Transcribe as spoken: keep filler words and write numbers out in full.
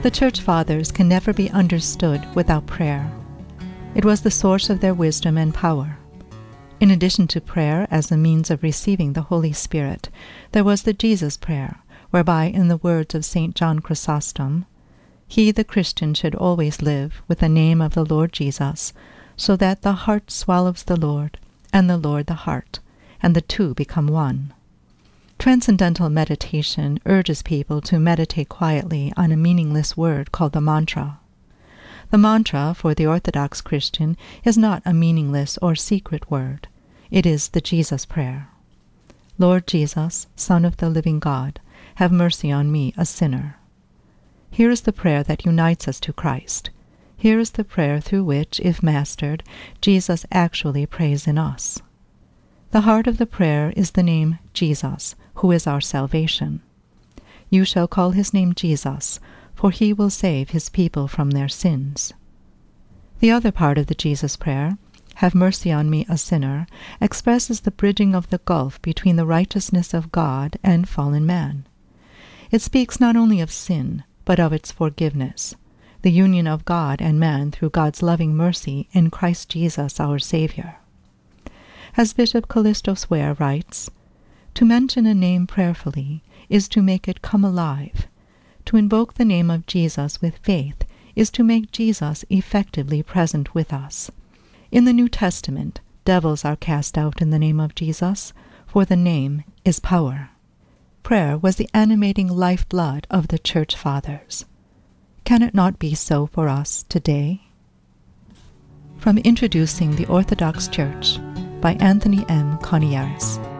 The Church Fathers can never be understood without prayer. It was the source of their wisdom and power. In addition to prayer as a means of receiving the Holy Spirit, there was the Jesus Prayer, whereby, in the words of Saint John Chrysostom, "He, the Christian, should always live with the name of the Lord Jesus, so that the heart swallows the Lord, and the Lord the heart, and the two become one." Transcendental meditation urges people to meditate quietly on a meaningless word called the mantra. The mantra, for the Orthodox Christian, is not a meaningless or secret word. It is the Jesus Prayer. Lord Jesus, Son of the living God, have mercy on me, a sinner. Here is the prayer that unites us to Christ. Here is the prayer through which, if mastered, Jesus actually prays in us. The heart of the prayer is the name Jesus, who is our salvation. You shall call his name Jesus, for he will save his people from their sins. The other part of the Jesus Prayer, have mercy on me, a sinner, expresses the bridging of the gulf between the righteousness of God and fallen man. It speaks not only of sin, but of its forgiveness, the union of God and man through God's loving mercy in Christ Jesus our Savior. As Bishop Callisto Swear writes, "To mention a name prayerfully is to make it come alive. To invoke the name of Jesus with faith is to make Jesus effectively present with us. In the New Testament, devils are cast out in the name of Jesus, for the name is power." Prayer was the animating lifeblood of the Church Fathers. Can it not be so for us today? From Introducing the Orthodox Church by Anthony M. Coniaris.